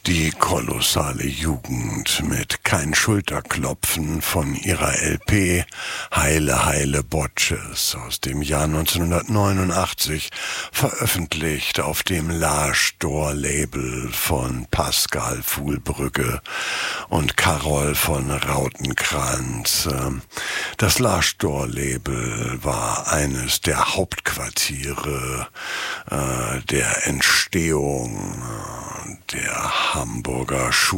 Die kolossale Jugend mit Kein Schulterklopfen von ihrer LP Heile Heile Botches aus dem Jahr 1989, veröffentlicht auf dem Larsch-Dor-Label von Pascal Fuhlbrügge und Carol von Rautenkranz. Das Larsch-Dor-Label war eines der Hauptquartiere der Entstehung der Hamburger